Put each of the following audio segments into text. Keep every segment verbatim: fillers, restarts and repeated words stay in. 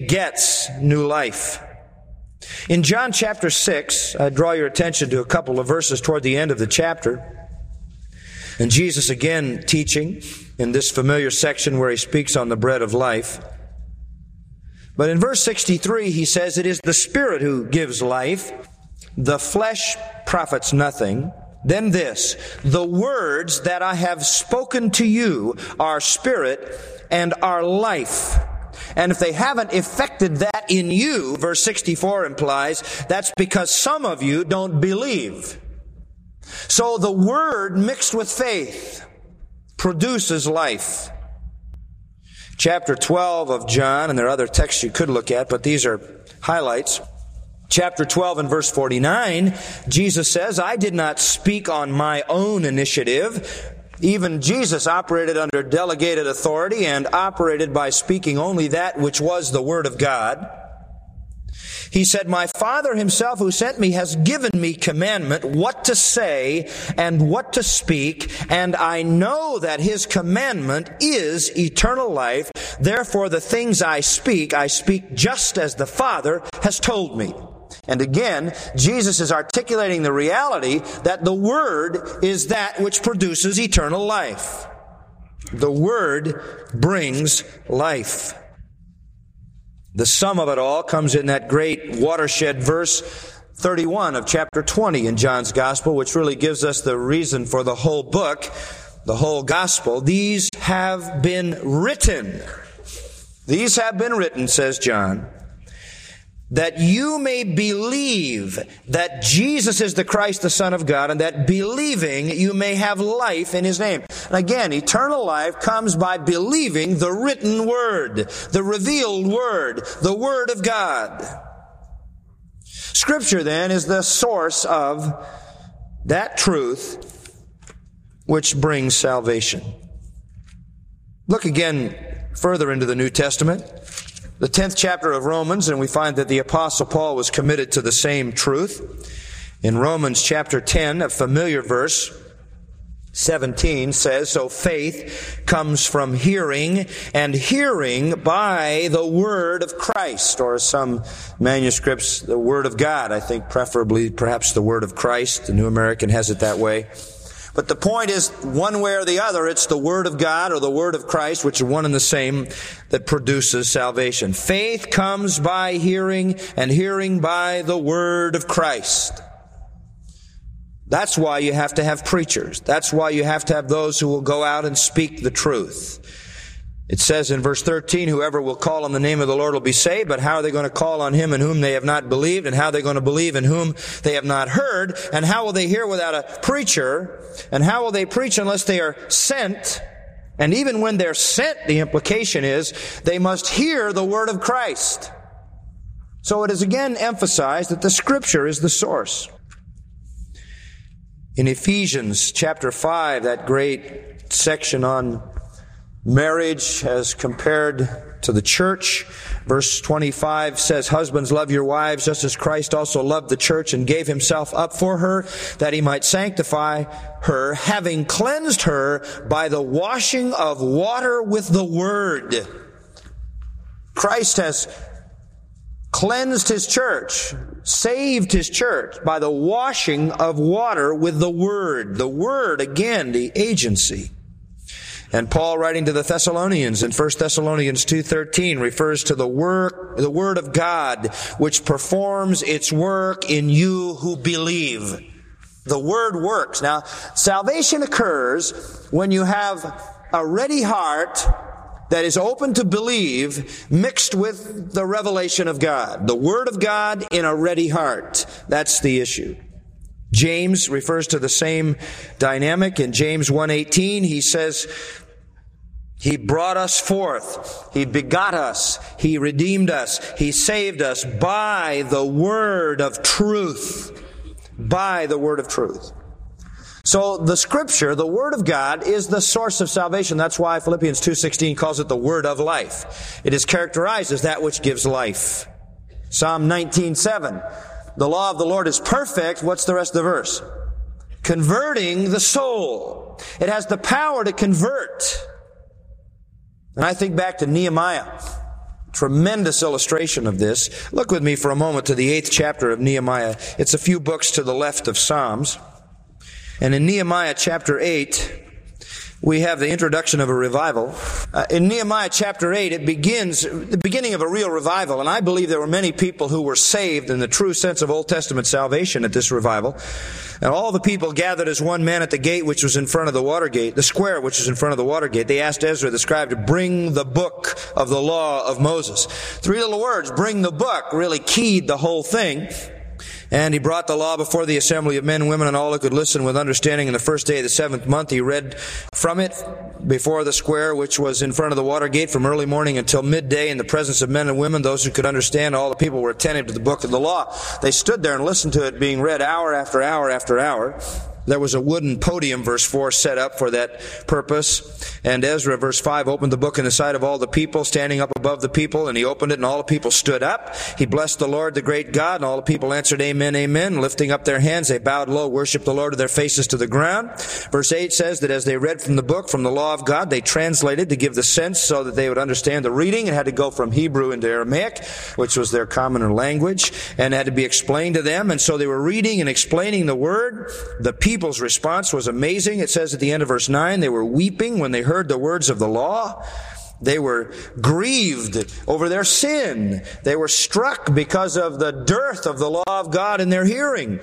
begets new life. In John chapter six, I draw your attention to a couple of verses toward the end of the chapter. And Jesus again teaching in this familiar section where he speaks on the bread of life. But in verse sixty-three, he says, "It is the Spirit who gives life. The flesh profits nothing. Then this, the words that I have spoken to you are spirit and are life." And if they haven't effected that in you, verse sixty-four implies, that's because some of you don't believe. So the word mixed with faith produces life. Chapter twelve of John, and there are other texts you could look at, but these are highlights. Chapter twelve and verse forty-nine, Jesus says, "I did not speak on my own initiative." Even Jesus operated under delegated authority and operated by speaking only that which was the Word of God. He said, "My Father himself who sent me has given me commandment what to say and what to speak, and I know that his commandment is eternal life. Therefore the things I speak, I speak just as the Father has told me." And again, Jesus is articulating the reality that the Word is that which produces eternal life. The Word brings life. The sum of it all comes in that great watershed verse thirty-one of chapter twenty in John's Gospel, which really gives us the reason for the whole book, the whole Gospel. "These have been written." These have been written, says John, "that you may believe that Jesus is the Christ, the Son of God, and that believing you may have life in his name." And again, eternal life comes by believing the written word, the revealed word, the Word of God. Scripture, then, is the source of that truth which brings salvation. Look again further into the New Testament, the tenth chapter of Romans, and we find that the Apostle Paul was committed to the same truth. In Romans chapter ten, a familiar verse, seventeen, says, "So faith comes from hearing, and hearing by the word of Christ," or some manuscripts, the word of God. I think preferably perhaps the word of Christ. The New American has it that way. But the point is, one way or the other, it's the Word of God or the Word of Christ, which are one and the same, that produces salvation. Faith comes by hearing, and hearing by the Word of Christ. That's why you have to have preachers. That's why you have to have those who will go out and speak the truth. It says in verse thirteen, "Whoever will call on the name of the Lord will be saved." But how are they going to call on him in whom they have not believed? And how are they going to believe in whom they have not heard? And how will they hear without a preacher? And how will they preach unless they are sent? And even when they're sent, the implication is they must hear the word of Christ. So it is again emphasized that the Scripture is the source. In Ephesians chapter five, that great section on marriage as compared to the church, verse twenty-five says, "Husbands, love your wives just as Christ also loved the church and gave himself up for her, that he might sanctify her, having cleansed her by the washing of water with the word." Christ has cleansed his church, saved his church by the washing of water with the word. The word, again, the agency. And Paul, writing to the Thessalonians in First Thessalonians two thirteen, refers to the work, the Word of God, which performs its work in you who believe. The Word works. Now, salvation occurs when you have a ready heart that is open to believe, mixed with the revelation of God. The Word of God in a ready heart. That's the issue. James refers to the same dynamic. In James one eighteen, he says, "He brought us forth. He begot us. He redeemed us. He saved us by the word of truth." By the word of truth. So the Scripture, the Word of God, is the source of salvation. That's why Philippians two sixteen calls it the Word of life. It is characterized as that which gives life. Psalm nineteen seven. "The law of the Lord is perfect." What's the rest of the verse? "Converting the soul." It has the power to convert. And I think back to Nehemiah. Tremendous illustration of this. Look with me for a moment to the eighth chapter of Nehemiah. It's a few books to the left of Psalms. And in Nehemiah chapter eight, we have the introduction of a revival. Uh, in Nehemiah chapter eight, it begins, the beginning of a real revival. And I believe there were many people who were saved in the true sense of Old Testament salvation at this revival. And all the people gathered as one man at the gate which was in front of the water gate, the square which was in front of the water gate. They asked Ezra the scribe to bring the book of the law of Moses. Three little words, bring the book, really keyed the whole thing. And he brought the law before the assembly of men and women and all who could listen with understanding. In the first day of the seventh month, he read from it before the square, which was in front of the water gate, from early morning until midday in the presence of men and women, those who could understand. All the people were attentive to the book of the law. They stood there and listened to it being read hour after hour after hour. There was a wooden podium, verse four, set up for that purpose. And Ezra, verse five, opened the book in the sight of all the people, standing up above the people, and he opened it, and all the people stood up. He blessed the Lord, the great God, and all the people answered, Amen, Amen. Lifting up their hands, they bowed low, worshiped the Lord with their faces to the ground. Verse eight says that as they read from the book, from the law of God, they translated to give the sense so that they would understand the reading. It had to go from Hebrew into Aramaic, which was their common language, and had to be explained to them. And so they were reading and explaining the word. The people's response was amazing. It says at the end of verse nine, they were weeping when they heard the words of the law. They were grieved over their sin. They were struck because of the dearth of the law of God in their hearing.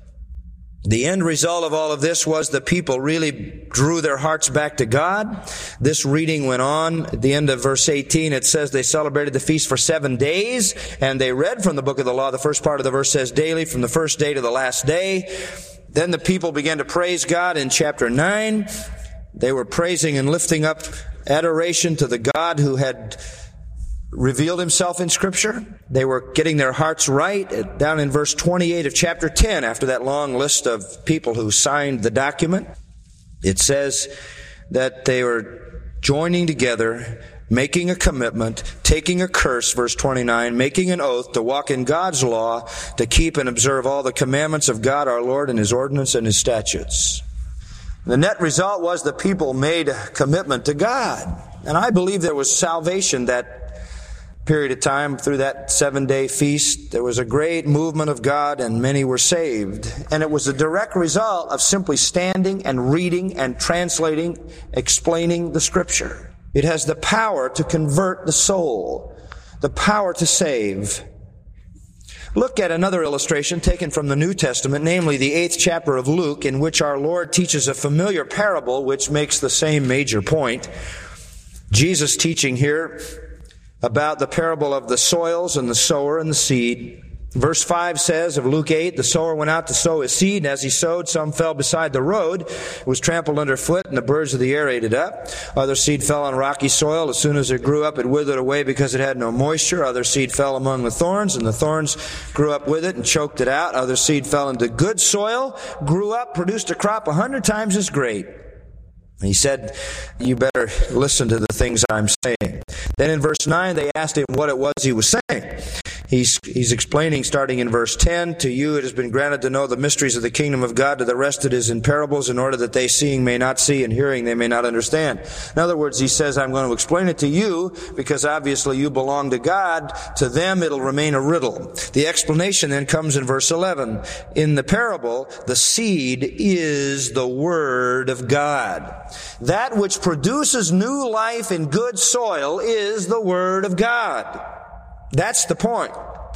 The end result of all of this was the people really drew their hearts back to God. This reading went on. At the end of verse eighteen, it says they celebrated the feast for seven days, and they read from the book of the law. The first part of the verse says daily, from the first day to the last day. Then the people began to praise God in chapter nine. They were praising and lifting up adoration to the God who had revealed himself in Scripture. They were getting their hearts right. Down in verse twenty-eight of chapter ten, after that long list of people who signed the document, it says that they were joining together, making a commitment, taking a curse, verse twenty-nine, making an oath to walk in God's law, to keep and observe all the commandments of God our Lord and His ordinance and His statutes. The net result was the people made a commitment to God. And I believe there was salvation that period of time through that seven-day feast. There was a great movement of God and many were saved. And it was a direct result of simply standing and reading and translating, explaining the Scripture. It has the power to convert the soul, the power to save. Look at another illustration taken from the New Testament, namely the eighth chapter of Luke, in which our Lord teaches a familiar parable which makes the same major point. Jesus teaching here about the parable of the soils and the sower and the seed. Verse five says of Luke eight, the sower went out to sow his seed, and as he sowed, some fell beside the road. It was trampled underfoot, and the birds of the air ate it up. Other seed fell on rocky soil. As soon as it grew up, it withered away because it had no moisture. Other seed fell among the thorns, and the thorns grew up with it and choked it out. Other seed fell into good soil, grew up, produced a crop a hundred times as great. He said, you better listen to the things I'm saying. Then in verse nine, they asked him what it was he was saying. He's, he's explaining, starting in verse ten, to you it has been granted to know the mysteries of the kingdom of God. To the rest it is in parables, in order that they seeing may not see, and hearing they may not understand. In other words, he says, I'm going to explain it to you, because obviously you belong to God. To them it'll remain a riddle. The explanation then comes in verse eleven. In the parable, the seed is the Word of God. That which produces new life in good soil is the Word of God. That's the point.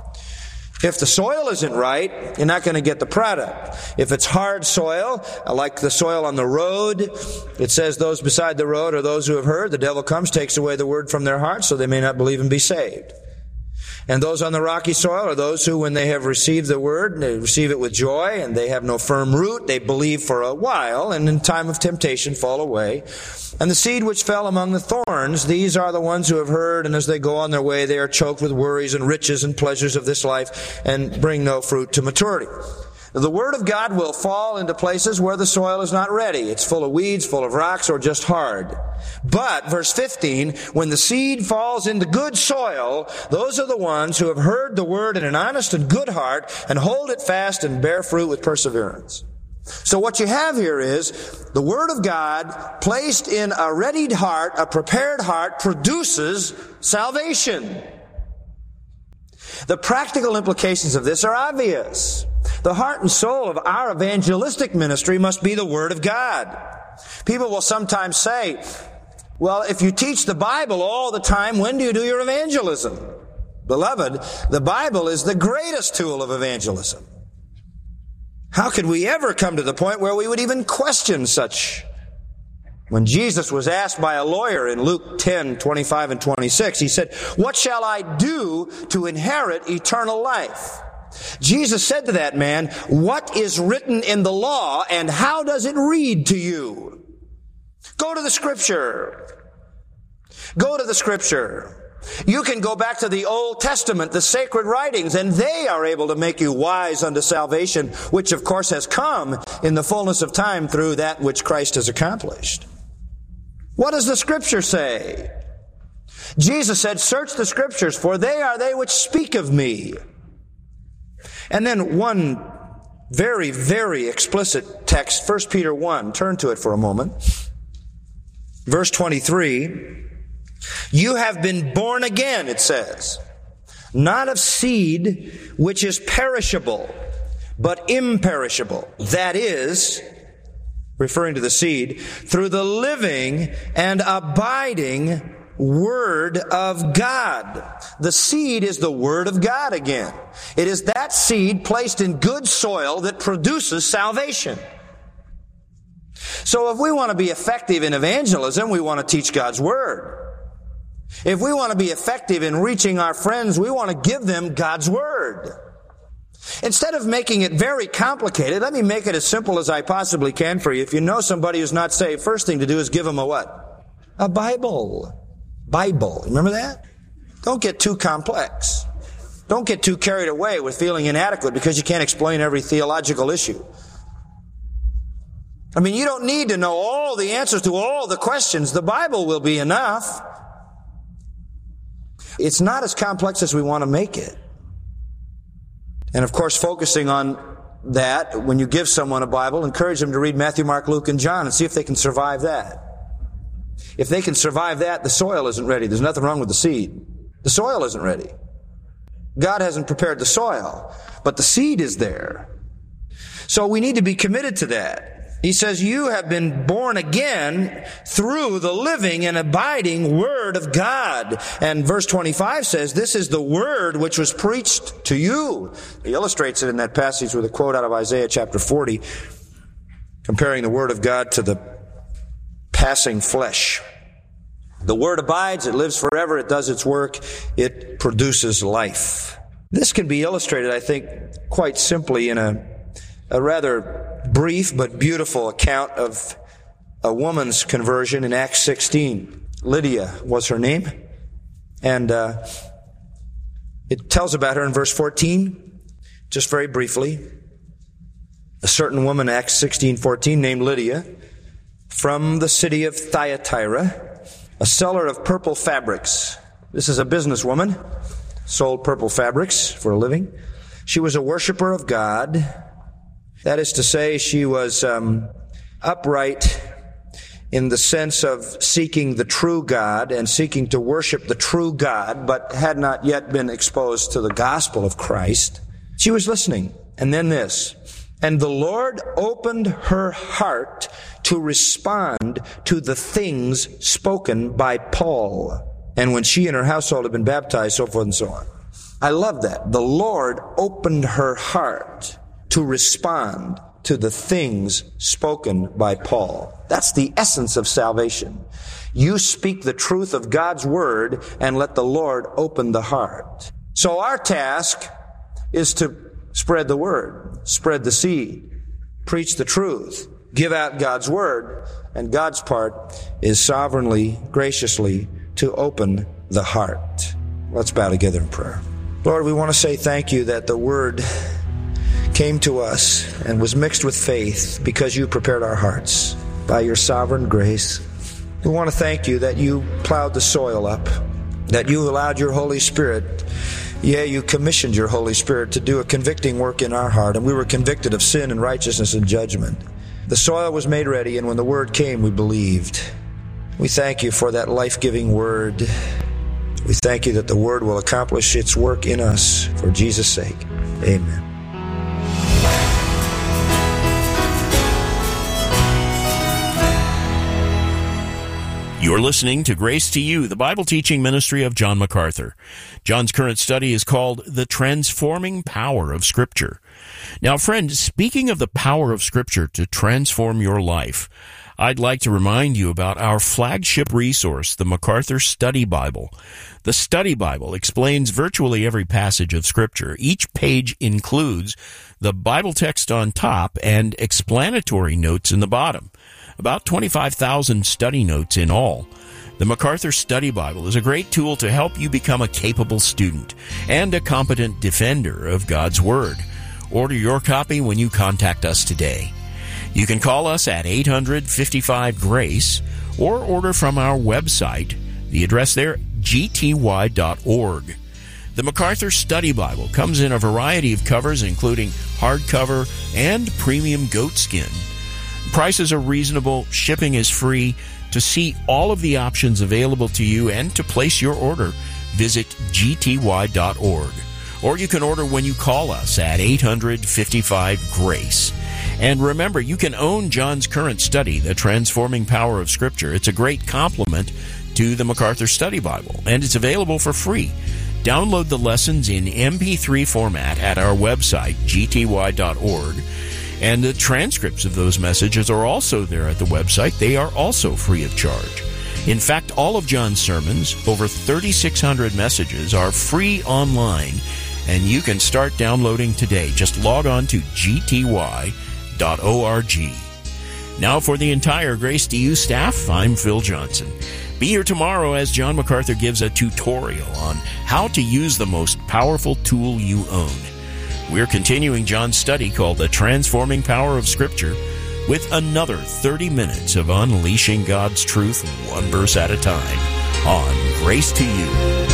If the soil isn't right, you're not going to get the product. If it's hard soil, like the soil on the road, it says those beside the road are those who have heard. The devil comes, takes away the word from their hearts, so they may not believe and be saved. And those on the rocky soil are those who, when they have received the word, they receive it with joy, and they have no firm root. They believe for a while, and in time of temptation fall away. And the seed which fell among the thorns, these are the ones who have heard, and as they go on their way, they are choked with worries and riches and pleasures of this life, and bring no fruit to maturity. The Word of God will fall into places where the soil is not ready. It's full of weeds, full of rocks, or just hard. But, verse fifteen, when the seed falls into good soil, those are the ones who have heard the Word in an honest and good heart, and hold it fast and bear fruit with perseverance. So what you have here is the Word of God placed in a readied heart, a prepared heart, produces salvation. The practical implications of this are obvious. The heart and soul of our evangelistic ministry must be the Word of God. People will sometimes say, well, if you teach the Bible all the time, when do you do your evangelism? Beloved, the Bible is the greatest tool of evangelism. How could we ever come to the point where we would even question such? When Jesus was asked by a lawyer in Luke ten, twenty-five and twenty-six, he said, what shall I do to inherit eternal life? Jesus said to that man, what is written in the law and how does it read to you? Go to the Scripture. Go to the Scripture. You can go back to the Old Testament, the sacred writings, and they are able to make you wise unto salvation, which of course has come in the fullness of time through that which Christ has accomplished. What does the Scripture say? Jesus said, search the Scriptures, for they are they which speak of me. And then one very, very explicit text, First Peter one, turn to it for a moment. Verse twenty-three, you have been born again, it says, not of seed which is perishable, but imperishable. That is, referring to the seed, through the living and abiding Word of God. The seed is the Word of God again. It is that seed placed in good soil that produces salvation. So if we want to be effective in evangelism, we want to teach God's Word. If we want to be effective in reaching our friends, we want to give them God's Word. Instead of making it very complicated, let me make it as simple as I possibly can for you. If you know somebody who's not saved, first thing to do is give them a what? A Bible. Bible. Remember that? Don't get too complex. Don't get too carried away with feeling inadequate because you can't explain every theological issue. I mean, you don't need to know all the answers to all the questions. The Bible will be enough. It's not as complex as we want to make it. And of course, focusing on that, when you give someone a Bible, encourage them to read Matthew, Mark, Luke, and John and see if they can survive that. If they can survive that, the soil isn't ready. There's nothing wrong with the seed. The soil isn't ready. God hasn't prepared the soil, but the seed is there. So we need to be committed to that. He says, you have been born again through the living and abiding Word of God. And verse twenty-five says, this is the Word which was preached to you. He illustrates it in that passage with a quote out of Isaiah chapter forty, comparing the Word of God to the passing flesh. The Word abides, it lives forever, it does its work, it produces life. This can be illustrated, I think, quite simply in a, a rather brief but beautiful account of a woman's conversion in Acts sixteen. Lydia was her name. And uh, it tells about her in verse fourteen, just very briefly. A certain woman, Acts sixteen fourteen, named Lydia, from the city of Thyatira, a seller of purple fabrics. This is a businesswoman, sold purple fabrics for a living. She was a worshiper of God. That is to say, she was um, upright in the sense of seeking the true God and seeking to worship the true God, but had not yet been exposed to the gospel of Christ. She was listening. And then this, and the Lord opened her heart to respond to the things spoken by Paul. And when she and her household had been baptized, so forth and so on. I love that. The Lord opened her heart to respond to the things spoken by Paul. That's the essence of salvation. You speak the truth of God's Word and let the Lord open the heart. So our task is to spread the Word, spread the seed, preach the truth, give out God's Word, and God's part is sovereignly, graciously to open the heart. Let's bow together in prayer. Lord, we want to say thank you that the Word came to us and was mixed with faith because you prepared our hearts by your sovereign grace. We want to thank you that you plowed the soil up, that you allowed your Holy Spirit, yeah, you commissioned your Holy Spirit to do a convicting work in our heart, and we were convicted of sin and righteousness and judgment. The soil was made ready, and when the Word came, we believed. We thank you for that life-giving Word. We thank you that the Word will accomplish its work in us for Jesus' sake. Amen. You're listening to Grace to You, the Bible teaching ministry of John MacArthur. John's current study is called The Transforming Power of Scripture. Now, friend, speaking of the power of Scripture to transform your life, I'd like to remind you about our flagship resource, the MacArthur Study Bible. The Study Bible explains virtually every passage of Scripture. Each page includes the Bible text on top and explanatory notes in the bottom. About twenty-five thousand study notes in all. The MacArthur Study Bible is a great tool to help you become a capable student and a competent defender of God's Word. Order your copy when you contact us today. You can call us at eight hundred, fifty-five, GRACE or order from our website. The address there, g t y dot org. The MacArthur Study Bible comes in a variety of covers, including hardcover and premium goatskin. Prices are reasonable, shipping is free. To see all of the options available to you and to place your order, visit g t y dot org. Or you can order when you call us at eight hundred, fifty-five, GRACE. And remember, you can own John's current study, The Transforming Power of Scripture. It's a great complement to the MacArthur Study Bible, and it's available for free. Download the lessons in M P three format at our website, g t y dot org. And the transcripts of those messages are also there at the website. They are also free of charge. In fact, all of John's sermons, over thirty-six hundred messages, are free online, and you can start downloading today. Just log on to g t y dot org. Now for the entire Grace to You staff, I'm Phil Johnson. Be here tomorrow as John MacArthur gives a tutorial on how to use the most powerful tool you own. We're continuing John's study called The Transforming Power of Scripture with another thirty minutes of unleashing God's truth one verse at a time on Grace to You.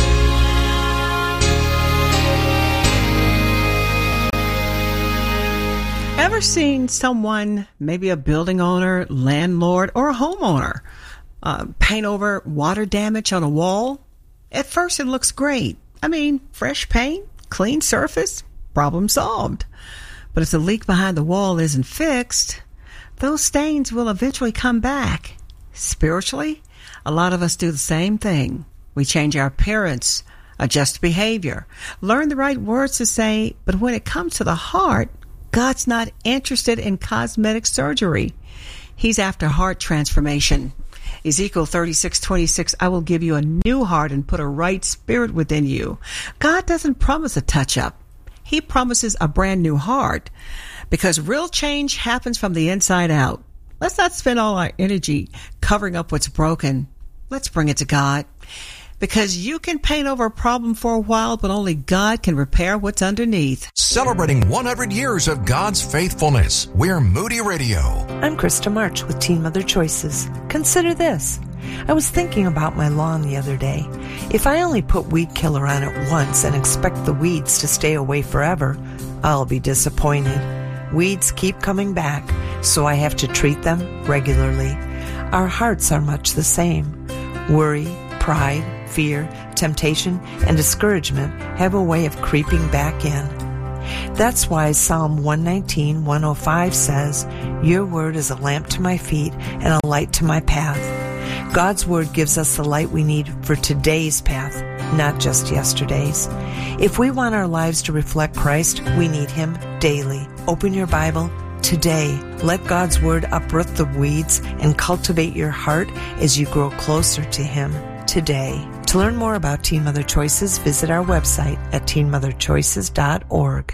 Ever seen someone, maybe a building owner, landlord, or a homeowner, uh, paint over water damage on a wall? At first it looks great. I mean, fresh paint, clean surface, problem solved. But if the leak behind the wall isn't fixed, those stains will eventually come back. Spiritually, a lot of us do the same thing. We change our appearance, adjust behavior, learn the right words to say, but when it comes to the heart, God's not interested in cosmetic surgery. He's after heart transformation. Ezekiel thirty-six twenty-six, I will give you a new heart and put a right spirit within you. God doesn't promise a touch-up. He promises a brand new heart, because real change happens from the inside out. Let's not spend all our energy covering up what's broken. Let's bring it to God. Because you can paint over a problem for a while, but only God can repair what's underneath. Celebrating one hundred years of God's faithfulness, we're Moody Radio. I'm Krista March with Teen Mother Choices. Consider this. I was thinking about my lawn the other day. If I only put weed killer on it once and expect the weeds to stay away forever, I'll be disappointed. Weeds keep coming back, so I have to treat them regularly. Our hearts are much the same. Worry, pride, fear, temptation, and discouragement have a way of creeping back in. That's why Psalm one nineteen, one oh five says, Your word is a lamp to my feet and a light to my path. God's word gives us the light we need for today's path, not just yesterday's. If we want our lives to reflect Christ, we need Him daily. Open your Bible today. Let God's word uproot the weeds and cultivate your heart as you grow closer to Him today. To learn more about Teen Mother Choices, visit our website at teen mother choices dot org.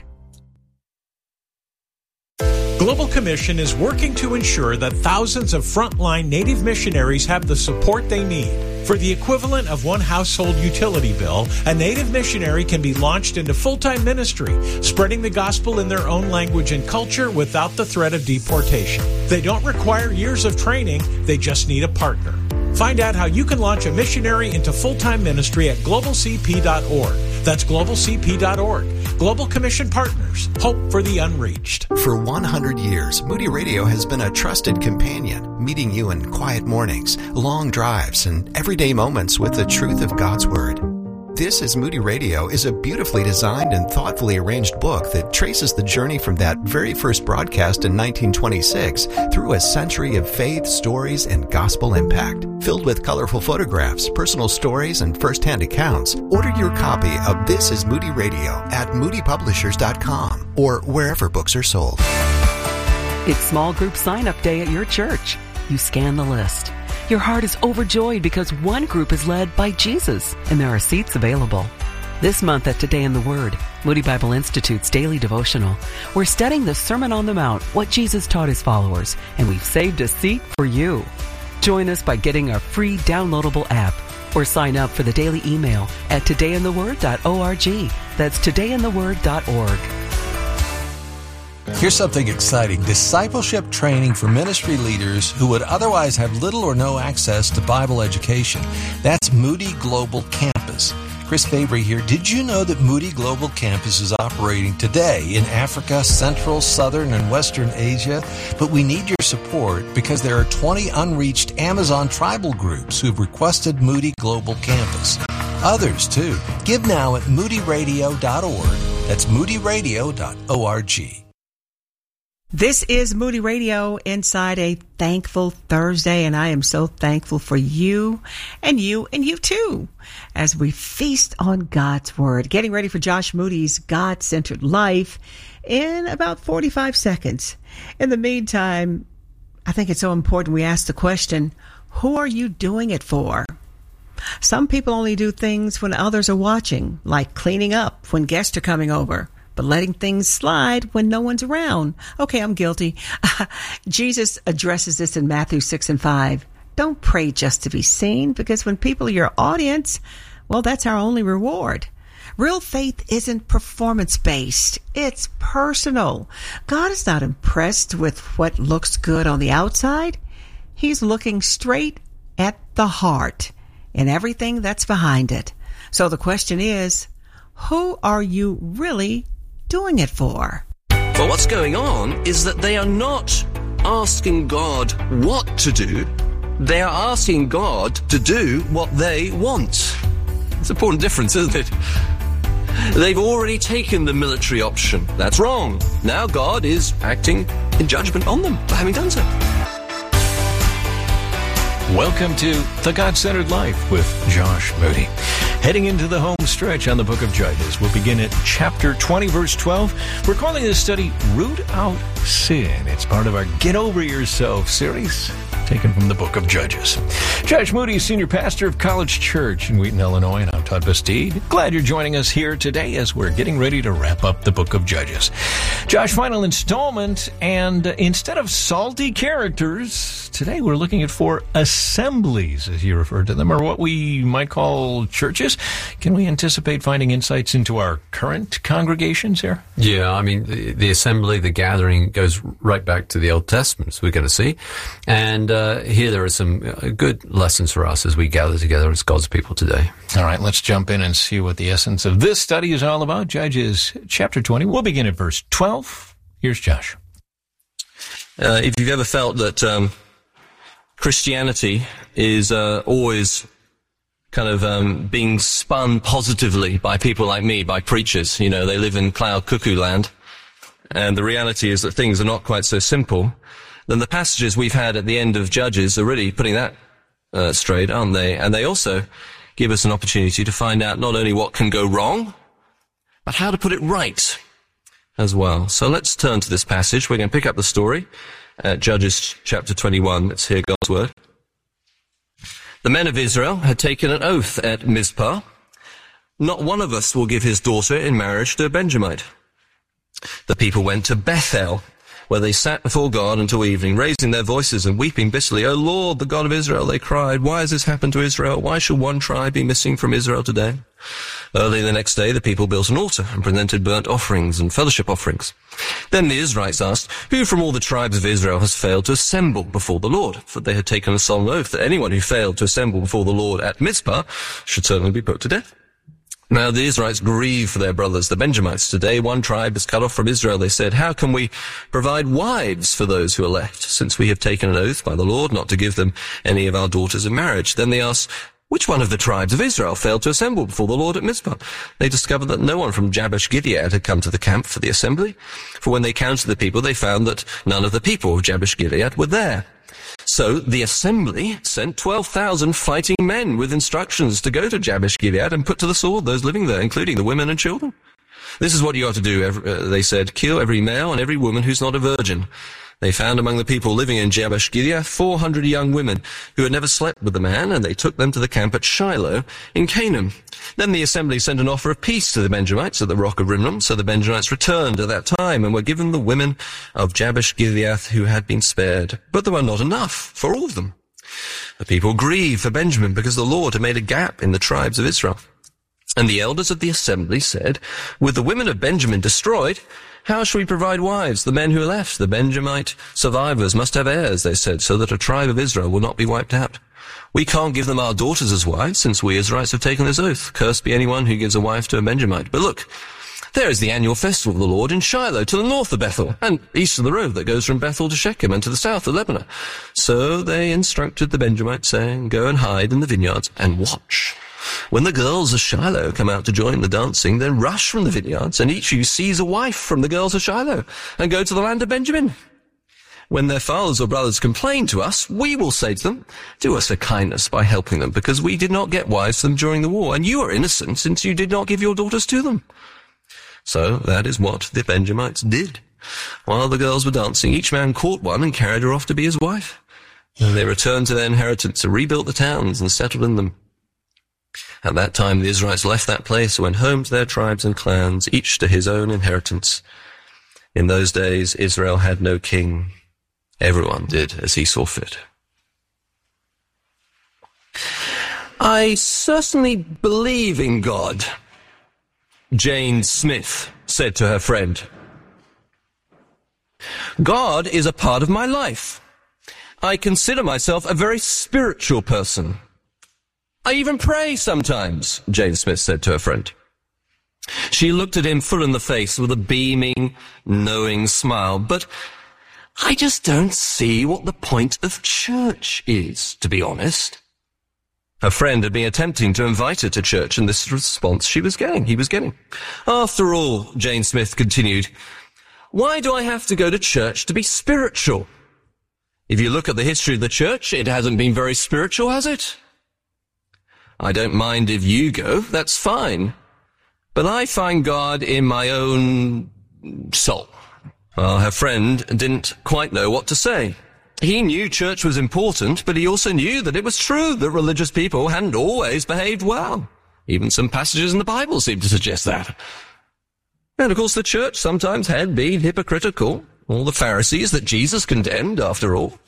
Global Commission is working to ensure that thousands of frontline Native missionaries have the support they need. For the equivalent of one household utility bill, a Native missionary can be launched into full-time ministry, spreading the gospel in their own language and culture without the threat of deportation. They don't require years of training, they just need a partner. Find out how you can launch a missionary into full-time ministry at global c p dot org. That's global c p dot org. Global Commission Partners. Hope for the unreached. For one hundred years, Moody Radio has been a trusted companion, meeting you in quiet mornings, long drives, and everyday moments with the truth of God's Word. This is Moody Radio is a beautifully designed and thoughtfully arranged book that traces the journey from that very first broadcast in nineteen twenty-six through a century of faith, stories, and gospel impact. Filled with colorful photographs, personal stories, and first-hand accounts, order your copy of This is Moody Radio at moody publishers dot com or wherever books are sold. It's small group sign-up day at your church. You scan the list. Your heart is overjoyed because one group is led by Jesus, and there are seats available. This month at Today in the Word, Moody Bible Institute's daily devotional, we're studying the Sermon on the Mount, what Jesus taught his followers, and we've saved a seat for you. Join us by getting our free downloadable app or sign up for the daily email at today in the word dot org. That's today in the word dot org. Here's something exciting. Discipleship training for ministry leaders who would otherwise have little or no access to Bible education. That's Moody Global Campus. Chris Fabry here. Did you know that Moody Global Campus is operating today in Africa, Central, Southern, and Western Asia? But we need your support because there are twenty unreached Amazon tribal groups who've requested Moody Global Campus. Others, too. Give now at moody radio dot org. That's moody radio dot org. This is Moody Radio inside a thankful Thursday, and I am so thankful for you and you and you too as we feast on God's Word. Getting ready for Josh Moody's God-Centered Life in about forty-five seconds. In the meantime, I think it's so important we ask the question, who are you doing it for? Some people only do things when others are watching, like cleaning up when guests are coming over, but letting things slide when no one's around. Okay, I'm guilty. Jesus addresses this in Matthew six and five. Don't pray just to be seen, because when people are your audience, well, that's our only reward. Real faith isn't performance-based. It's personal. God is not impressed with what looks good on the outside. He's looking straight at the heart and everything that's behind it. So the question is, who are you really doing it for? Well, what's going on is that they are not asking God what to do. They are asking God to do what they want. It's an important difference, isn't it? They've already taken the military option. That's wrong. Now God is acting in judgment on them for having done so. Welcome to The God-Centered Life with Josh Moody. Heading into the home stretch on the book of Judges, we'll begin at chapter twenty, verse twelve. We're calling this study Root Out Sin. It's part of our Get Over Yourself series, taken from the book of Judges. Josh Moody, senior pastor of College Church in Wheaton, Illinois, and I'm Todd Bastide. Glad you're joining us here today as we're getting ready to wrap up the book of Judges. Josh, final installment, and instead of salty characters, today we're looking at four assemblies, as you refer to them, or what we might call churches. Can we anticipate finding insights into our current congregations here? Yeah, I mean, the, the assembly, the gathering goes right back to the Old Testament, as we're going to see. And uh, here there are some uh, good lessons for us as we gather together as God's people today. All right, let's jump in and see what the essence of this study is all about. Judges chapter twenty. We'll begin at verse twelve. Here's Josh. Uh, if you've ever felt that um, Christianity is uh, always kind of um, being spun positively by people like me, by preachers, you know, they live in cloud cuckoo land, and the reality is that things are not quite so simple, then the passages we've had at the end of Judges are really putting that uh, straight, aren't they? And they also give us an opportunity to find out not only what can go wrong, but how to put it right as well. So let's turn to this passage. We're going to pick up the story at Judges chapter twenty-one. Let's hear God's word. The men of Israel had taken an oath at Mizpah. Not one of us will give his daughter in marriage to a Benjamite. The people went to Bethel, where they sat before God until evening, raising their voices and weeping bitterly. O Lord, the God of Israel, they cried, why has this happened to Israel? Why should one tribe be missing from Israel today? Early the next day, the people built an altar and presented burnt offerings and fellowship offerings. Then the Israelites asked, who from all the tribes of Israel has failed to assemble before the Lord? For they had taken a solemn oath that anyone who failed to assemble before the Lord at Mizpah should certainly be put to death. Now the Israelites grieve for their brothers, the Benjamites. Today one tribe is cut off from Israel. They said, how can we provide wives for those who are left, since we have taken an oath by the Lord not to give them any of our daughters in marriage? Then they asked, Which one of the tribes of Israel failed to assemble before the Lord at Mizpah? They discovered that no one from Jabesh Gilead had come to the camp for the assembly, for when they counted the people, they found that none of the people of Jabesh Gilead were there. So the assembly sent twelve thousand fighting men with instructions to go to Jabesh Gilead and put to the sword those living there, including the women and children. This is what you are to do, uh, they said, kill every male and every woman who's not a virgin. They found among the people living in Jabesh Gilead four hundred young women who had never slept with a man, and they took them to the camp at Shiloh in Canaan. Then the assembly sent an offer of peace to the Benjamites at the rock of Rimmon, so the Benjamites returned at that time and were given the women of Jabesh Gilead who had been spared. But there were not enough for all of them. The people grieved for Benjamin because the Lord had made a gap in the tribes of Israel. And the elders of the assembly said, with the women of Benjamin destroyed, how shall we provide wives? The men who are left, the Benjamite survivors, must have heirs, they said, so that a tribe of Israel will not be wiped out. We can't give them our daughters as wives, since we Israelites have taken this oath. Cursed be anyone who gives a wife to a Benjamite. But look, there is the annual festival of the Lord in Shiloh, to the north of Bethel, and east of the road that goes from Bethel to Shechem, and to the south of Lebanon. So they instructed the Benjamites, saying, go and hide in the vineyards and watch. When the girls of Shiloh come out to join the dancing, then rush from the vineyards, and each of you seize a wife from the girls of Shiloh, and go to the land of Benjamin. When their fathers or brothers complain to us, we will say to them, do us a kindness by helping them, because we did not get wives for them during the war, and you are innocent, since you did not give your daughters to them. So that is what the Benjamites did. While the girls were dancing, each man caught one and carried her off to be his wife. And they returned to their inheritance and rebuilt the towns and settled in them. At that time the Israelites left that place and went home to their tribes and clans, each to his own inheritance. In those days Israel had no king. Everyone did as he saw fit. I certainly believe in God, Jane Smith said to her friend. God is a part of my life. I consider myself a very spiritual person. I even pray sometimes, Jane Smith said to her friend. She looked at him full in the face with a beaming, knowing smile. But I just don't see what the point of church is, to be honest. Her friend had been attempting to invite her to church, and this response she was getting, he was getting. After all, Jane Smith continued, why do I have to go to church to be spiritual? If you look at the history of the church, it hasn't been very spiritual, has it? I don't mind if you go, that's fine. But I find God in my own soul. Well, her friend didn't quite know what to say. He knew church was important, but he also knew that it was true that religious people hadn't always behaved well. Even some passages in the Bible seem to suggest that. And of course the church sometimes had been hypocritical. All the Pharisees that Jesus condemned, after all.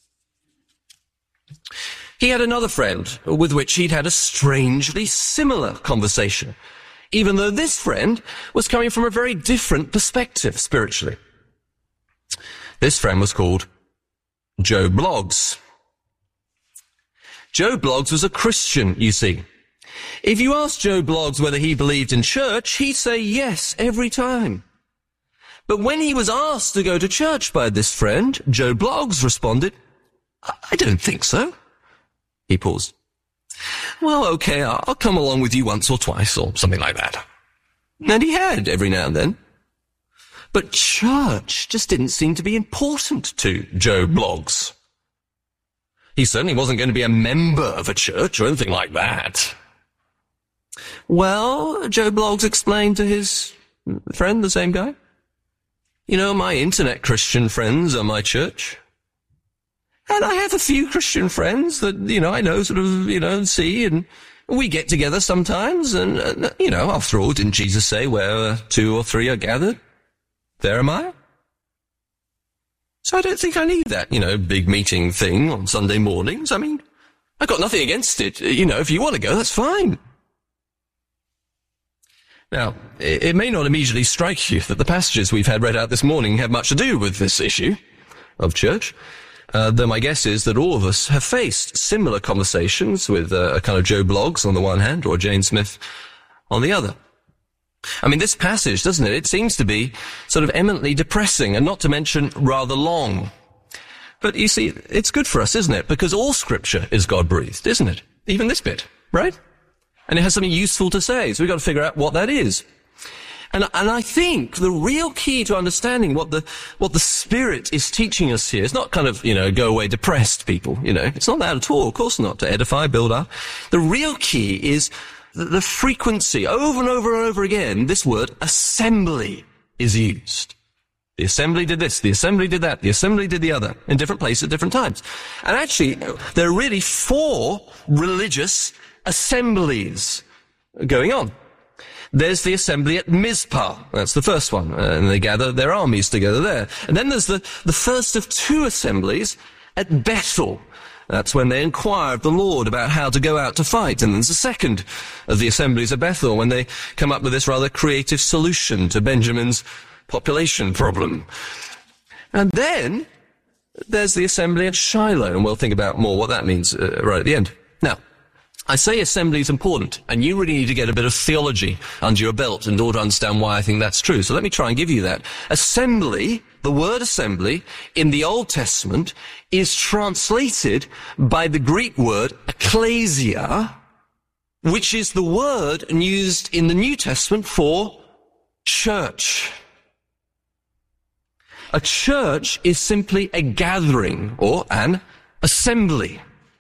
He had another friend with which he'd had a strangely similar conversation, even though this friend was coming from a very different perspective spiritually. This friend was called Joe Bloggs. Joe Bloggs was a Christian, you see. If you asked Joe Bloggs whether he believed in church, he'd say yes every time. But when he was asked to go to church by this friend, Joe Bloggs responded, I don't think so. He paused. Well, okay, I'll come along with you once or twice or something like that. And he had every now and then. But church just didn't seem to be important to Joe Bloggs. He certainly wasn't going to be a member of a church or anything like that. Well, Joe Bloggs explained to his friend, the same guy, you know, my internet Christian friends are my church. And I have a few Christian friends that, you know, I know sort of, you know, see, and we get together sometimes. And, uh, you know, after all, didn't Jesus say where uh, two or three are gathered? There am I. So I don't think I need that, you know, big meeting thing on Sunday mornings. I mean, I've got nothing against it. You know, if you want to go, that's fine. Now, it may not immediately strike you that the passages we've had read out this morning have much to do with this issue of church, uh, though my guess is that all of us have faced similar conversations with uh, a kind of Joe Bloggs on the one hand or Jane Smith on the other. I mean, this passage, doesn't it? It seems to be sort of eminently depressing and not to mention rather long. But you see, it's good for us, isn't it? Because all Scripture is God-breathed, isn't it? Even this bit. right? And it has something useful to say, so we've got to figure out what that is. And, and I think the real key to understanding what the, what the Spirit is teaching us here is not kind of, you know, go away depressed people, you know. It's not that at all, of course not, to edify, build up. The real key is the, the frequency, over and over and over again, this word assembly is used. The assembly did this, the assembly did that, the assembly did the other, in different places at different times. And actually, there are really four religious assemblies going on. There's the assembly at Mizpah. That's the first one. Uh, and they gather their armies together there. And then there's the, the first of two assemblies at Bethel. That's when they inquire of the Lord about how to go out to fight. And there's the second of the assemblies at Bethel, when they come up with this rather creative solution to Benjamin's population problem. And then there's the assembly at Shiloh, and we'll think about more what that means uh, right at the end. Now, I say assembly is important, and you really need to get a bit of theology under your belt in order to understand why I think that's true. So let me try and give you that. Assembly, the word assembly, in the Old Testament is translated by the Greek word ekklesia, which is the word used in the New Testament for church. A church is simply a gathering or an assembly.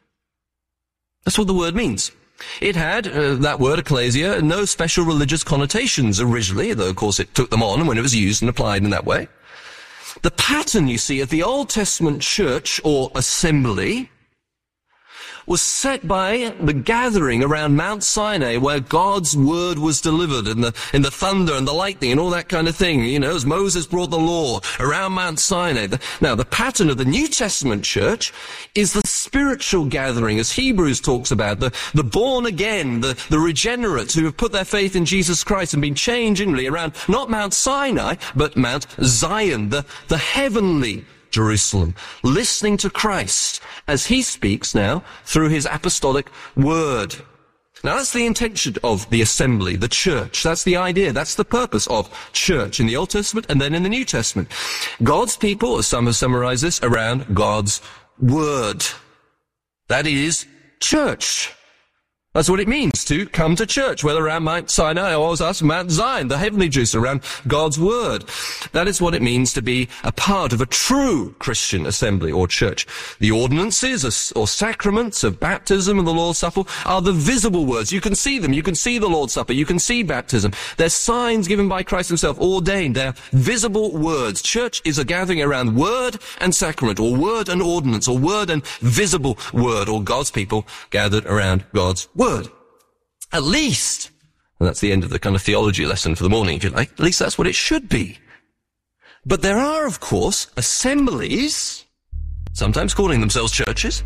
That's what the word means. It had, uh, that word, ecclesia, no special religious connotations originally, though of course it took them on when it was used and applied in that way. The pattern, you see, of the Old Testament church or assembly was set by the gathering around Mount Sinai, where God's word was delivered in the, in the thunder and the lightning and all that kind of thing, you know, as Moses brought the law around Mount Sinai. The, now, the pattern of the New Testament church is the spiritual gathering, as Hebrews talks about, the, the born again, the, the regenerates who have put their faith in Jesus Christ and been changed inwardly around not Mount Sinai, but Mount Zion, the, the heavenly Jerusalem, listening to Christ as he speaks now through his apostolic word. Now that's the intention of the assembly, the church. That's the idea. That's the purpose of church in the Old Testament and then in the New Testament. God's people, as some have summarized this, around God's word. That is church. That's what it means to come to church, whether around Mount Sinai or, as us, Mount Zion, the heavenly Jerusalem, around God's word. That is what it means to be a part of a true Christian assembly or church. The ordinances or sacraments of baptism and the Lord's Supper are the visible words. You can see them. You can see the Lord's Supper. You can see baptism. They're signs given by Christ himself, ordained. They're visible words. Church is a gathering around word and sacrament, or word and ordinance, or word and visible word, or God's people gathered around God's word. Word. At least, and that's the end of the kind of theology lesson for the morning, if you like, at least that's what it should be. But there are, of course, assemblies, sometimes calling themselves churches,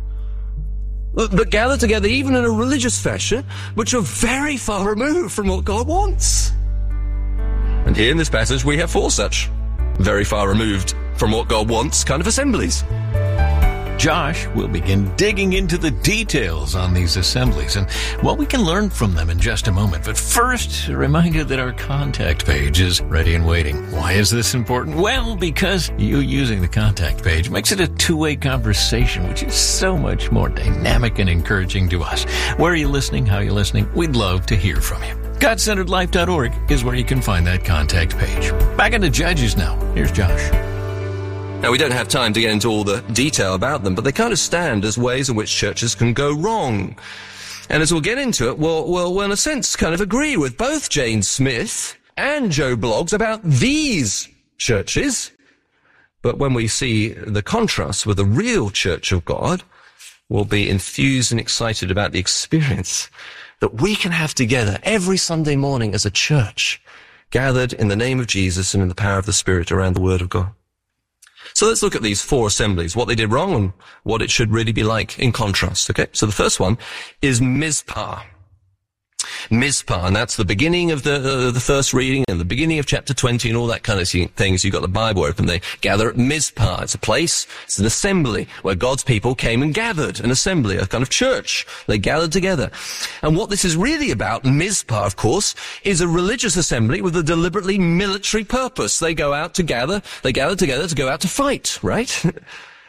that gather together even in a religious fashion, which are very far removed from what God wants. And here in this passage we have four such very far removed from what God wants kind of assemblies. Josh will begin digging into the details on these assemblies and what we can learn from them in just a moment. But first, a reminder that our contact page is ready and waiting. Why is this important? Well, because you using the contact page makes it a two-way conversation, which is so much more dynamic and encouraging to us. Where are you listening? How are you listening? We'd love to hear from you. God Centered Life dot org is where you can find that contact page. Back into Judges now. Here's Josh. Now, we don't have time to get into all the detail about them, but they kind of stand as ways in which churches can go wrong. And as we'll get into it, we'll, we'll, we'll in a sense kind of agree with both Jane Smith and Joe Bloggs about these churches. But when we see the contrast with the real church of God, we'll be enthused and excited about the experience that we can have together every Sunday morning as a church, gathered in the name of Jesus and in the power of the Spirit around the Word of God. So let's look at these four assemblies, what they did wrong and what it should really be like in contrast, okay? So the first one is Mizpah. Mizpah, and that's the beginning of the uh, the first reading and the beginning of chapter twenty and all that kind of things. You've got the Bible open. They gather at Mizpah. It's a place, it's an assembly where God's people came and gathered, an assembly, a kind of church. They gathered together. And what this is really about, Mizpah, of course, is a religious assembly with a deliberately military purpose. They go out to gather, they gather together to go out to fight, right?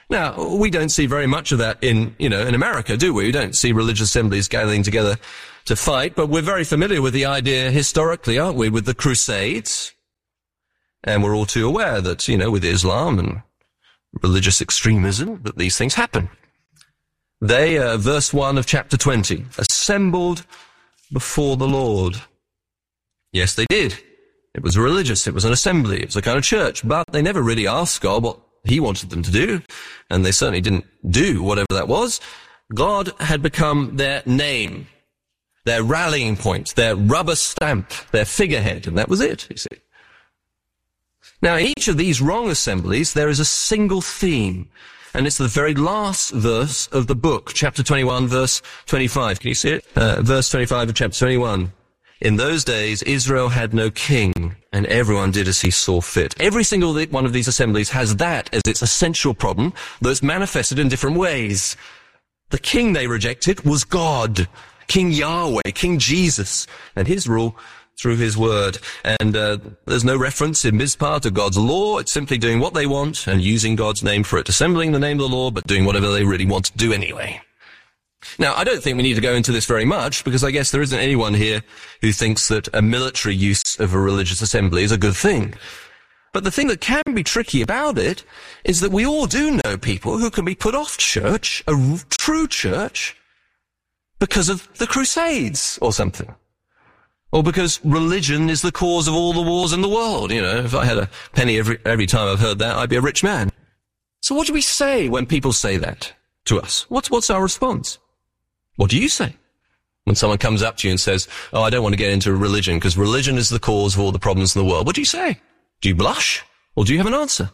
Now, we don't see very much of that in, you know, in America, do we? We don't see religious assemblies gathering together to fight, but we're very familiar with the idea historically, aren't we, with the Crusades? And we're all too aware that, you know, with Islam and religious extremism, that these things happen. They, uh, verse one of chapter twenty, assembled before the Lord. Yes, they did. It was religious, it was an assembly, it was a kind of church, but they never really asked God what he wanted them to do, and they certainly didn't do whatever that was. God had become their name, their rallying point, their rubber stamp, their figurehead, and that was it, you see. Now, in each of these wrong assemblies, there is a single theme, and it's the very last verse of the book, chapter twenty-one, verse twenty-five. Can you see it? Uh, verse twenty-five of chapter twenty-one. In those days, Israel had no king, and everyone did as he saw fit. Every single one of these assemblies has that as its essential problem, though it's manifested in different ways. The king they rejected was God, King Yahweh, King Jesus, and his rule through his word. And uh, there's no reference in Mizpah to God's law. It's simply doing what they want and using God's name for it, assembling the name of the Lord, but doing whatever they really want to do anyway. Now, I don't think we need to go into this very much, because I guess there isn't anyone here who thinks that a military use of a religious assembly is a good thing. But the thing that can be tricky about it is that we all do know people who can be put off church, a r- true church, because of the Crusades or something. Or because religion is the cause of all the wars in the world. You know, if I had a penny every, every time I've heard that, I'd be a rich man. So what do we say when people say that to us? What's, what's our response? What do you say when someone comes up to you and says, oh, I don't want to get into religion because religion is the cause of all the problems in the world? What do you say? Do you blush? Or do you have an answer?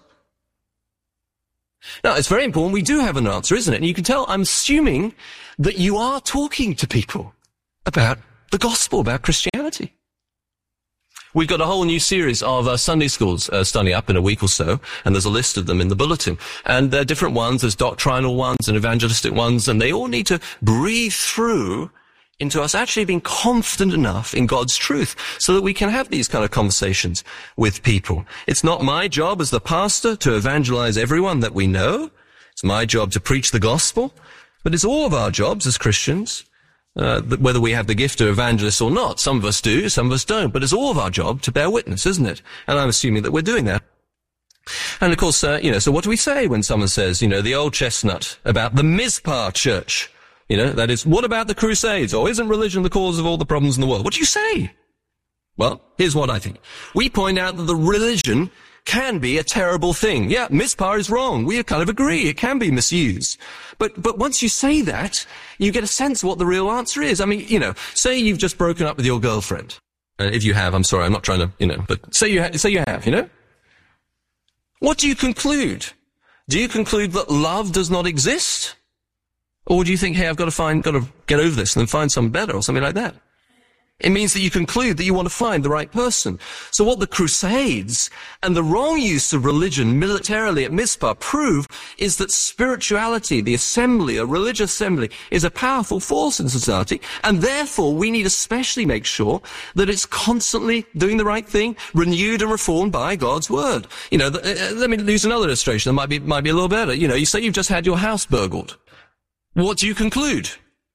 Now, it's very important we do have an answer, isn't it? And you can tell I'm assuming that you are talking to people about the gospel, about Christianity. We've got a whole new series of uh, Sunday schools uh, starting up in a week or so, and there's a list of them in the bulletin. And there are different ones, there's doctrinal ones and evangelistic ones, and they all need to breathe through into us actually being confident enough in God's truth so that we can have these kind of conversations with people. It's not my job as the pastor to evangelize everyone that we know. It's my job to preach the gospel, but it's all of our jobs as Christians, Uh, whether we have the gift of evangelists or not. Some of us do, some of us don't, but it's all of our job to bear witness, isn't it? And I'm assuming that we're doing that. And of course, uh, you know, so what do we say when someone says, you know, the old chestnut about the Mizpah church? You know, that is, what about the Crusades? Or isn't religion the cause of all the problems in the world? What do you say? Well, here's what I think. We point out that the religion can be a terrible thing. Yeah, Mizpah is wrong. We kind of agree. It can be misused. But, but once you say that, you get a sense of what the real answer is. I mean, you know, say you've just broken up with your girlfriend. Uh, if you have, I'm sorry, I'm not trying to, you know, but say you, ha- say you have, you know? What do you conclude? Do you conclude that love does not exist? Or do you think, hey, I've got to find, got to get over this and then find someone better or something like that? It means that you conclude that you want to find the right person. So what the Crusades and the wrong use of religion militarily at Mizpah prove is that spirituality, the assembly, a religious assembly, is a powerful force in society, and therefore we need especially make sure that it's constantly doing the right thing, renewed and reformed by God's word. You know, th- uh, let me use another illustration that might be, might be a little better. You know, you say you've just had your house burgled. What do you conclude?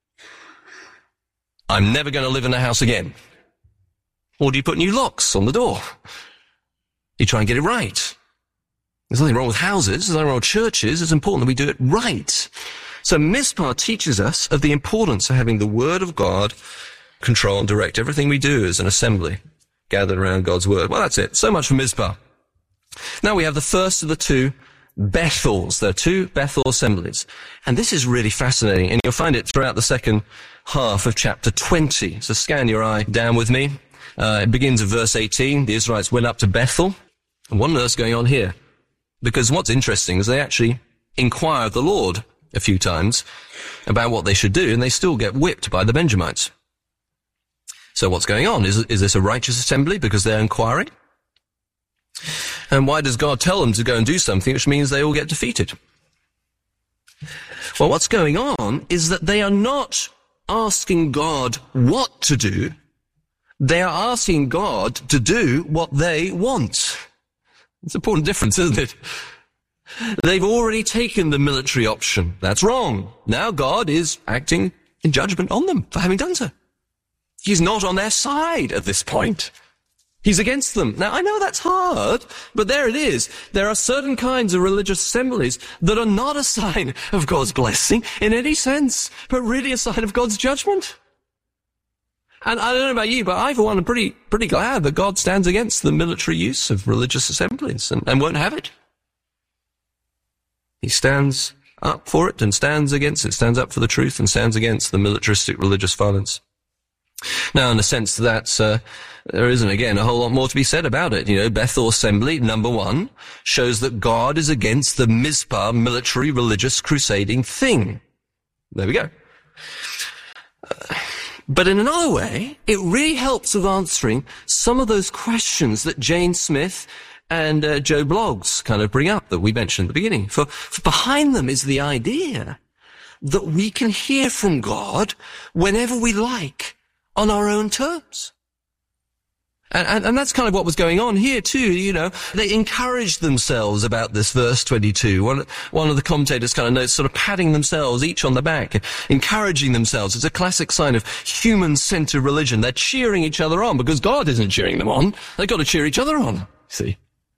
I'm never going to live in a house again. Or do you put new locks on the door? You try and get it right. There's nothing wrong with houses. There's nothing wrong with churches. It's important that we do it right. So Mizpah teaches us of the importance of having the Word of God control and direct everything we do as an assembly gathered around God's Word. Well, that's it. So much for Mizpah. Now we have the first of the two Bethels. There are two Bethel assemblies. And this is really fascinating, and you'll find it throughout the second half of chapter twenty. So scan your eye down with me. Uh, it begins at verse eighteen. The Israelites went up to Bethel. And what on earth's going on here? Because what's interesting is they actually inquire of the Lord a few times about what they should do, and they still get whipped by the Benjamites. So what's going on? Is, is this a righteous assembly because they're inquiring? And why does God tell them to go and do something which means they all get defeated? Well, what's going on is that they are not asking God what to do. They are asking God to do what they want. It's an important difference, isn't it? They've already taken the military option. That's wrong. Now God is acting in judgment on them for having done so. He's not on their side at this point. He's against them. Now, I know that's hard, but there it is. There are certain kinds of religious assemblies that are not a sign of God's blessing in any sense, but really a sign of God's judgment. And I don't know about you, but I, for one, am pretty, pretty glad that God stands against the military use of religious assemblies and, and won't have it. He stands up for it and stands against it, stands up for the truth and stands against the militaristic religious violence. Now, in a sense, that's, uh, there isn't, again, a whole lot more to be said about it. You know, Bethel Assembly, number one, shows that God is against the Mizpah military religious crusading thing. There we go. Uh, but in another way, it really helps with answering some of those questions that Jane Smith and uh, Joe Bloggs kind of bring up that we mentioned at the beginning. For, for behind them is the idea that we can hear from God whenever we like, on our own terms. And, and, and that's kind of what was going on here too, you know. They encouraged themselves about this verse twenty-two. One, one of the commentators kind of notes, sort of patting themselves each on the back, encouraging themselves. It's a classic sign of human-centered religion. They're cheering each other on because God isn't cheering them on. They've got to cheer each other on, see.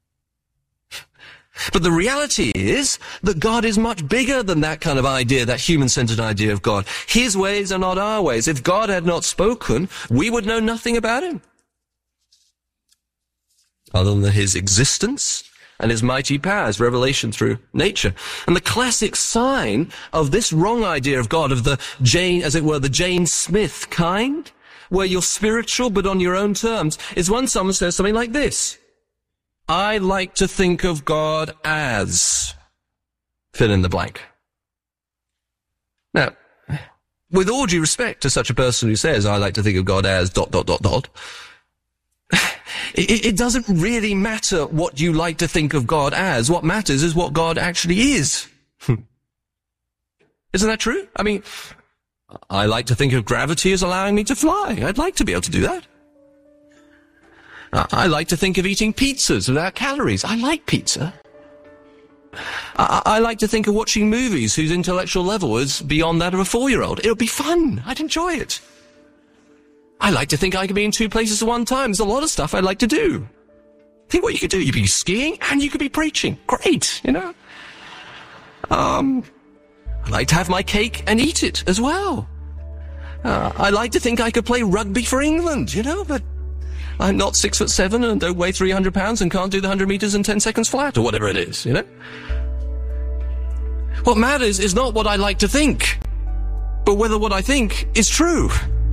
But the reality is that God is much bigger than that kind of idea, that human-centered idea of God. His ways are not our ways. If God had not spoken, we would know nothing about him, other than his existence and his mighty powers, revelation through nature. And the classic sign of this wrong idea of God, of the Jane, as it were, the Jane Smith kind, where you're spiritual but on your own terms, is when someone says something like this: I like to think of God as, fill in the blank. Now, with all due respect to such a person who says, I like to think of God as dot, dot, dot, dot, it, it doesn't really matter what you like to think of God as. What matters is what God actually is. Isn't that true? I mean, I like to think of gravity as allowing me to fly. I'd like to be able to do that. I like to think of eating pizzas without calories. I like pizza. I, I like to think of watching movies whose intellectual level is beyond that of a four-year-old. It'll be fun. I'd enjoy it. I like to think I could be in two places at one time. There's a lot of stuff I'd like to do. Think what you could do. You could be skiing and you could be preaching. Great, you know. Um, I like to have my cake and eat it as well. Uh, I like to think I could play rugby for England, you know, but I'm not six foot seven and don't weigh three hundred pounds and can't do the one hundred meters in ten seconds flat or whatever it is, you know? What matters is not what I like to think, but whether what I think is true.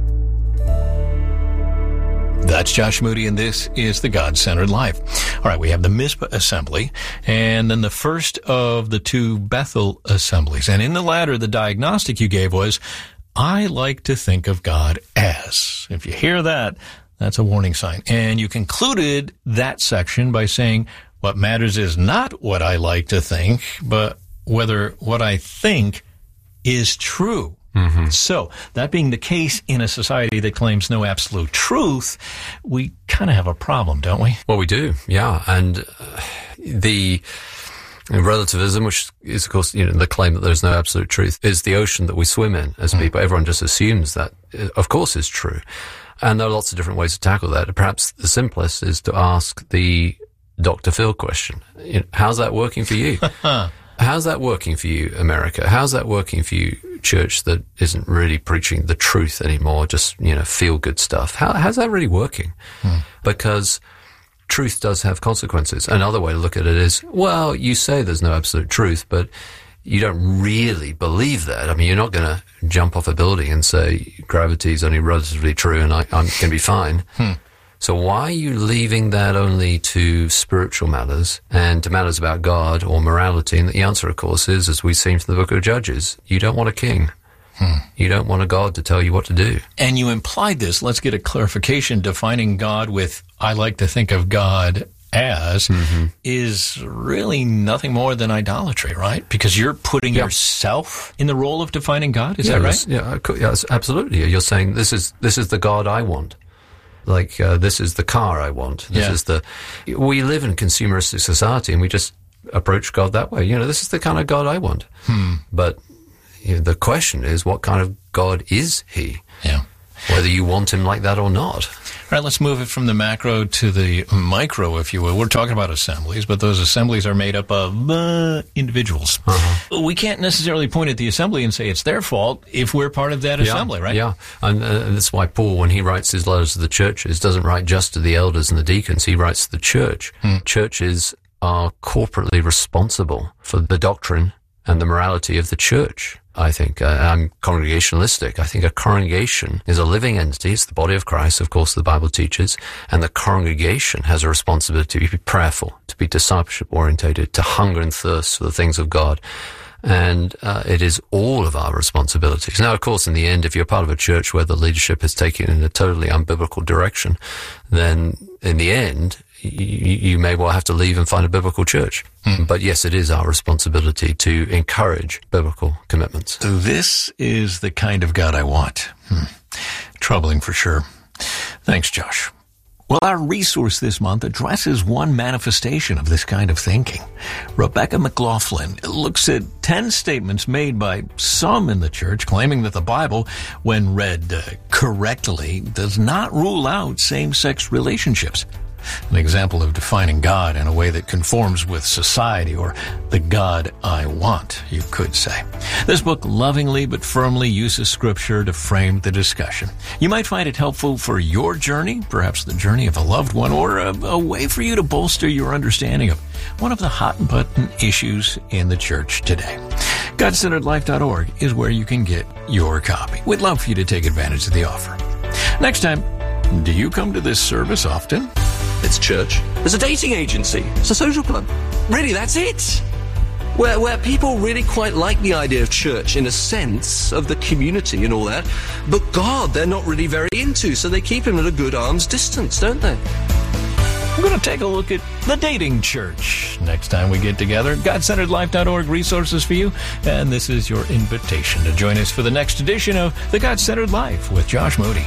That's Josh Moody, and this is The God-Centered Life. All right, we have the Mizpah Assembly, and then the first of the two Bethel Assemblies. And in the latter, the diagnostic you gave was, I like to think of God as. If you hear that, that's a warning sign. And you concluded that section by saying, what matters is not what I like to think, but whether what I think is true. Mm-hmm. So, that being the case in a society that claims no absolute truth, we kind of have a problem, don't we? Well, we do, yeah. And uh, the relativism, which is, of course, you know, the claim that there's no absolute truth, is the ocean that we swim in as mm. people. Everyone just assumes that, of course, is true. And there are lots of different ways to tackle that. Perhaps the simplest is to ask the Doctor Phil question. You know, how's that working for you? How's that working for you, America? How's that working for you, church that isn't really preaching the truth anymore, just, you know, feel-good stuff? How, how's that really working? Hmm. Because truth does have consequences. Another way to look at it is, well, you say there's no absolute truth, but you don't really believe that. I mean, you're not going to jump off a building and say gravity is only relatively true and I, I'm going to be fine. Hmm. So why are you leaving that only to spiritual matters and to matters about God or morality? And the answer, of course, is, as we've seen from the book of Judges, you don't want a king. Hmm. You don't want a God to tell you what to do. And you implied this. Let's get a clarification. Defining God with, I like to think of God as, mm-hmm. is really nothing more than idolatry, right? Because you're putting yeah. yourself in the role of defining God. Is yeah, that right? Yeah, yes, absolutely. You're saying this is this is the God I want. Like, uh, this is the car I want. This yeah. is the... We live in a consumeristic society, and we just approach God that way. You know, this is the kind of God I want. Hmm. But you know, the question is, what kind of God is he? Yeah. Whether you want him like that or not. All right, let's move it from the macro to the micro, if you will. We're talking about assemblies, but those assemblies are made up of uh, individuals. Uh-huh. We can't necessarily point at the assembly and say it's their fault if we're part of that yeah, assembly, right? Yeah, and, uh, and that's why Paul, when he writes his letters to the churches, doesn't write just to the elders and the deacons. He writes to the church. Hmm. Churches are corporately responsible for the doctrine and the morality of the church. I think uh, I'm congregationalistic. I think a congregation is a living entity. It's the body of Christ, of course, the Bible teaches, and the congregation has a responsibility to be prayerful, to be discipleship orientated, to hunger and thirst for the things of God. And uh, it is all of our responsibilities. Now, of course, in the end, if you're part of a church where the leadership is taken in a totally unbiblical direction, then in the end, you, you may well have to leave and find a biblical church. Hmm. But yes, it is our responsibility to encourage biblical commitments. So this is the kind of God I want. Hmm. Troubling for sure. Thanks, Josh. Well, our resource this month addresses one manifestation of this kind of thinking. Rebecca McLaughlin looks at ten statements made by some in the church claiming that the Bible, when read uh, correctly, does not rule out same-sex relationships. An example of defining God in a way that conforms with society, or the God I want, you could say. This book lovingly but firmly uses Scripture to frame the discussion. You might find it helpful for your journey, perhaps the journey of a loved one, or a, a way for you to bolster your understanding of one of the hot-button issues in the church today. God Centered Life dot org is where you can get your copy. We'd love for you to take advantage of the offer. Next time, do you come to this service often? It's church. There's a dating agency. It's a social club. Really, that's it. Where where people really quite like the idea of church in a sense of the community and all that, but God they're not really very into, so they keep him at a good arm's distance, don't they? We're going to take a look at the dating church next time we get together. God Centered Life dot org resources for you, and this is your invitation to join us for the next edition of The God-Centered Life with Josh Moody.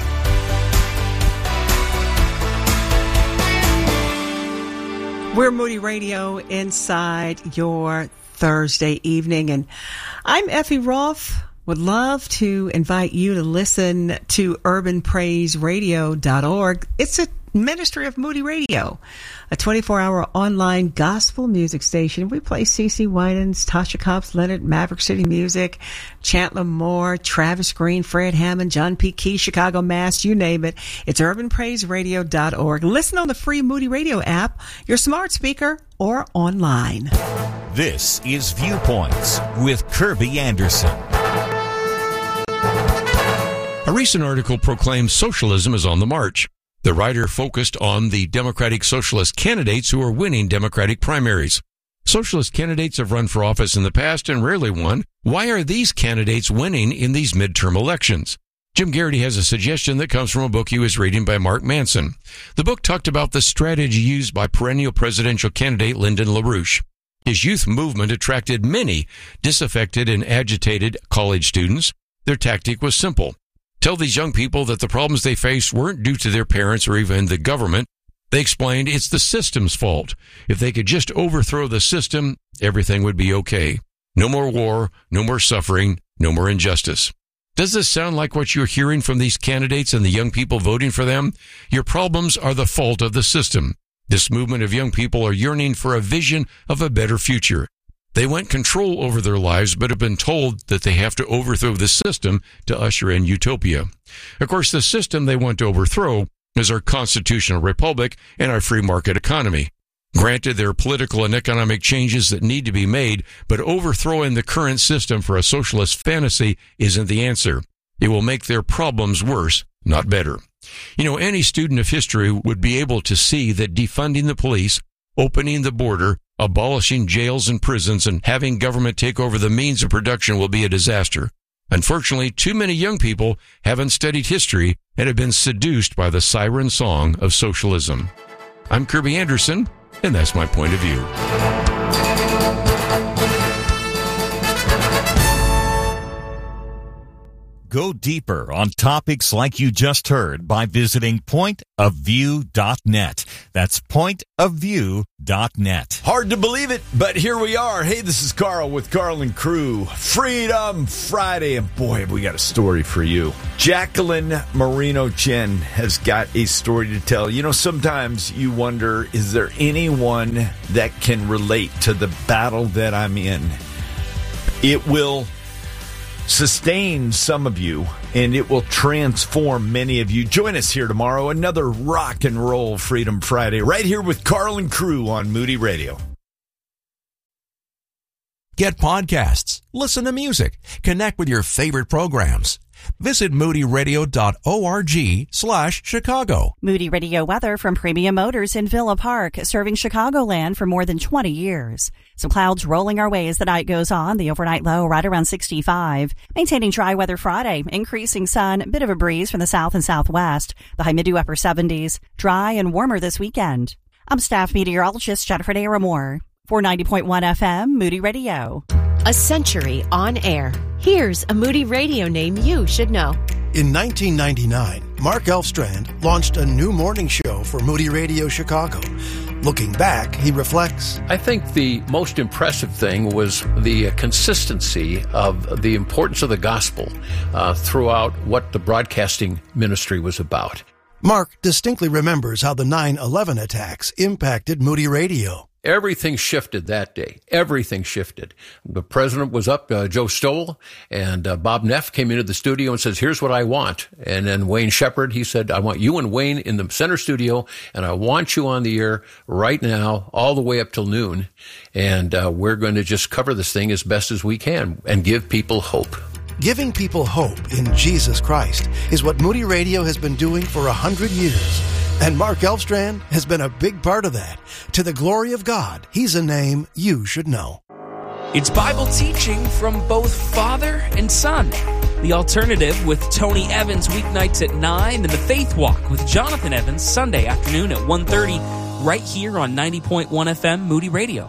We're Moody Radio inside your Thursday evening, and I'm Effie Roth. Would love to invite you to listen to urban praise radio dot org. It's a ministry of Moody Radio, a twenty-four hour online gospel music station. We play CeCe Winans, Tasha Cobbs Leonard, Maverick City Music, Chandler Moore, Travis Green, Fred Hammond, John P. Key, Chicago Mass, you name it. It's urban praise radio dot org. Listen on the free Moody Radio app, your smart speaker, or online. This is Viewpoints with Kirby Anderson. A recent article proclaims socialism is on the march. The writer focused on the Democratic Socialist candidates who are winning Democratic primaries. Socialist candidates have run for office in the past and rarely won. Why are these candidates winning in these midterm elections? Jim Garrity has a suggestion that comes from a book he was reading by Mark Manson. The book talked about the strategy used by perennial presidential candidate Lyndon LaRouche. His youth movement attracted many disaffected and agitated college students. Their tactic was simple. Tell these young people that the problems they faced weren't due to their parents or even the government. They explained it's the system's fault. If they could just overthrow the system, everything would be okay. No more war, no more suffering, no more injustice. Does this sound like what you're hearing from these candidates and the young people voting for them? Your problems are the fault of the system. This movement of young people are yearning for a vision of a better future. They want control over their lives, but have been told that they have to overthrow the system to usher in utopia. Of course, the system they want to overthrow is our constitutional republic and our free market economy. Granted, there are political and economic changes that need to be made, but overthrowing the current system for a socialist fantasy isn't the answer. It will make their problems worse, not better. You know, any student of history would be able to see that defunding the police, opening the border, abolishing jails and prisons, and having government take over the means of production will be a disaster. Unfortunately, too many young people haven't studied history and have been seduced by the siren song of socialism. I'm Kirby Anderson, and that's my point of view. Go deeper on topics like you just heard by visiting point of view dot net. That's point of view dot net. Hard to believe it, but here we are. Hey, this is Carl with Carl and Crew. Freedom Friday, and boy, have we got a story for you. Jacqueline Marino Chen has got a story to tell. You know, sometimes you wonder, is there anyone that can relate to the battle that I'm in? It will sustain some of you, and it will transform many of you. Join us here tomorrow, another rock and roll Freedom Friday, right here with Carl and Crew on Moody Radio. Get podcasts, listen to music, connect with your favorite programs. Visit moody radio dot org slash Chicago. Moody Radio weather from Premium Motors in Villa Park, serving Chicagoland for more than twenty years. Some clouds rolling our way as the night goes on. The overnight low right around sixty-five. Maintaining dry weather Friday. Increasing sun, bit of a breeze from the south and southwest. The high mid to upper seventies. Dry and warmer this weekend. I'm staff meteorologist Jennifer Aramore. four ninety point one F M, Moody Radio. A century on air. Here's a Moody Radio name you should know. In nineteen ninety-nine, Mark Elfstrand launched a new morning show for Moody Radio Chicago. Looking back, he reflects, I think the most impressive thing was the uh, consistency of the importance of the gospel uh, throughout what the broadcasting ministry was about. Mark distinctly remembers how the nine eleven attacks impacted Moody Radio. Everything shifted that day. Everything shifted. The president was up, uh, Joe Stoll, and uh, Bob Neff came into the studio and says, here's what I want. And then Wayne Shepard, he said, I want you and Wayne in the center studio, and I want you on the air right now, all the way up till noon. And uh, we're going to just cover this thing as best as we can and give people hope. Giving people hope in Jesus Christ is what Moody Radio has been doing for a hundred years. And Mark Elfstrand has been a big part of that. To the glory of God, he's a name you should know. It's Bible teaching from both Father and Son. The Alternative with Tony Evans weeknights at nine, and The Faith Walk with Jonathan Evans Sunday afternoon at one thirty, right here on ninety point one F M Moody Radio.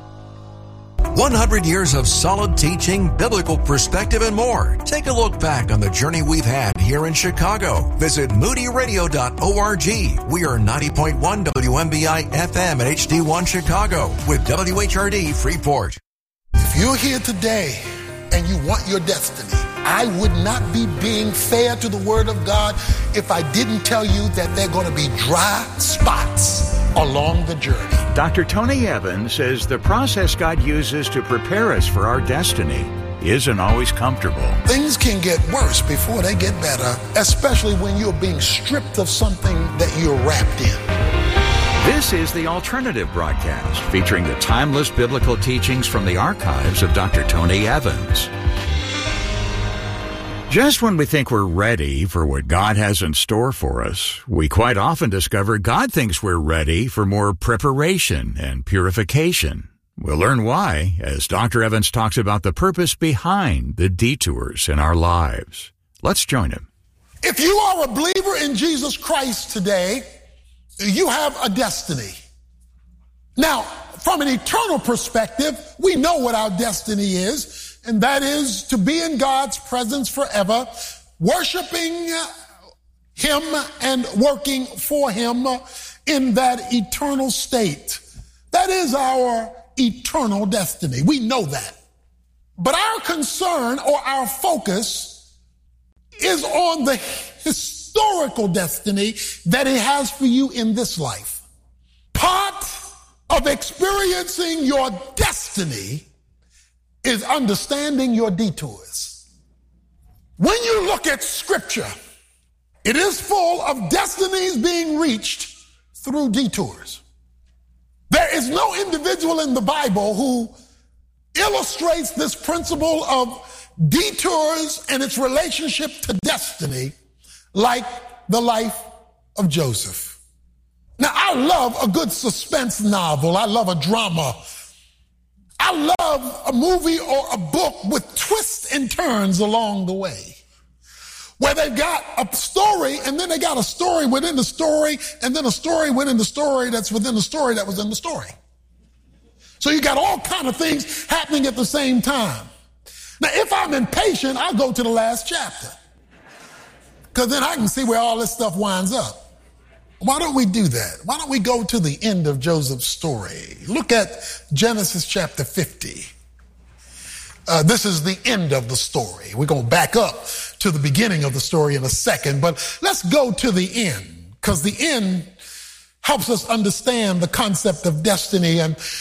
one hundred years of solid teaching, biblical perspective, and more. Take a look back on the journey we've had here in Chicago. Visit moody radio dot org. We are ninety point one W M B I F M at H D one Chicago with W H R D Freeport. If you're here today and you want your destiny, I would not be being fair to the Word of God if I didn't tell you that there are going to be dry spots along the journey. Doctor Tony Evans says the process God uses to prepare us for our destiny isn't always comfortable. Things can get worse before they get better, especially when you're being stripped of something that you're wrapped in. This is the Alternative broadcast featuring the timeless biblical teachings from the archives of Doctor Tony Evans. Just when we think we're ready for what God has in store for us, we quite often discover God thinks we're ready for more preparation and purification. We'll learn why as Doctor Evans talks about the purpose behind the detours in our lives. Let's join him. If you are a believer in Jesus Christ today, you have a destiny. Now, from an eternal perspective, we know what our destiny is. And that is to be in God's presence forever, worshiping Him and working for Him in that eternal state. That is our eternal destiny. We know that. But our concern or our focus is on the historical destiny that He has for you in this life. Part of experiencing your destiny is understanding your detours. When you look at Scripture, it is full of destinies being reached through detours. There is no individual in the Bible who illustrates this principle of detours and its relationship to destiny like the life of Joseph. Now, I love a good suspense novel. I love a drama. I love a movie or a book with twists and turns along the way, where they've got a story and then they got a story within the story and then a story within the story that's within the story that was in the story. So you got all kind of things happening at the same time. Now, if I'm impatient, I'll go to the last chapter. Because then I can see where all this stuff winds up. Why don't we do that? Why don't we go to the end of Joseph's story? Look at Genesis chapter fifty. Uh, this is the end of the story. We're going to back up to the beginning of the story in a second, but let's go to the end, because the end helps us understand the concept of destiny. And